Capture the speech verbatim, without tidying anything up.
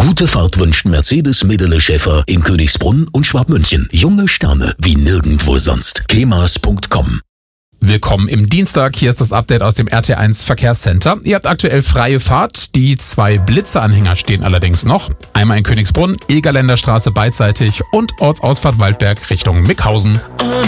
Gute Fahrt wünscht Mercedes Medele Schäfer in Königsbrunn und Schwabmünchen. Junge Sterne wie nirgendwo sonst. kemas punkt com. Willkommen im Dienstag. Hier ist das Update aus dem R T eins Verkehrscenter. Ihr habt aktuell freie Fahrt. Die zwei Blitzeanhänger stehen allerdings noch. Einmal in Königsbrunn, Egerländer Straße beidseitig und Ortsausfahrt Waldberg Richtung Mickhausen.